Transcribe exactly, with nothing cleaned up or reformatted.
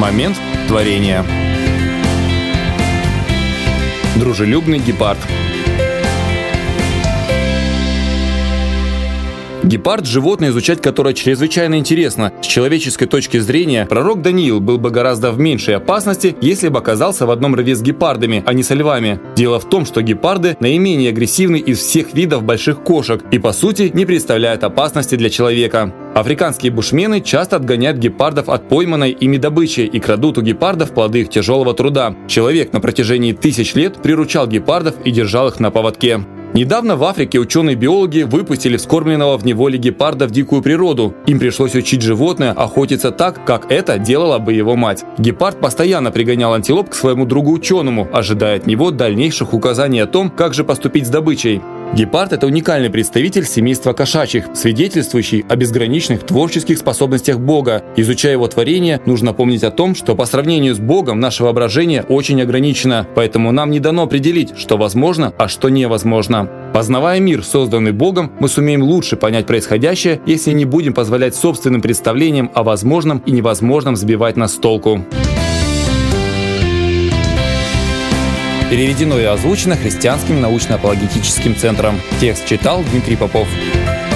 Момент творения. Дружелюбный гепард. Гепард – животное, изучать которое чрезвычайно интересно. С человеческой точки зрения, пророк Даниил был бы гораздо в меньшей опасности, если бы оказался в одном рве с гепардами, а не со львами. Дело в том, что гепарды наименее агрессивны из всех видов больших кошек и, по сути, не представляют опасности для человека. Африканские бушмены часто отгоняют гепардов от пойманной ими добычи и крадут у гепардов плоды их тяжелого труда. Человек на протяжении тысяч лет приручал гепардов и держал их на поводке. Недавно в Африке ученые-биологи выпустили вскормленного в неволе гепарда в дикую природу. Им пришлось учить животное охотиться так, как это делала бы его мать. Гепард постоянно пригонял антилоп к своему другу-ученому, ожидая от него дальнейших указаний о том, как же поступить с добычей. Гепард – это уникальный представитель семейства кошачьих, свидетельствующий о безграничных творческих способностях Бога. Изучая его творение, нужно помнить о том, что по сравнению с Богом наше воображение очень ограничено, поэтому нам не дано определить, что возможно, а что невозможно. Познавая мир, созданный Богом, мы сумеем лучше понять происходящее, если не будем позволять собственным представлениям о возможном и невозможном сбивать нас с толку. Переведено и озвучено Христианским научно-апологетическим центром. Текст читал Дмитрий Попов.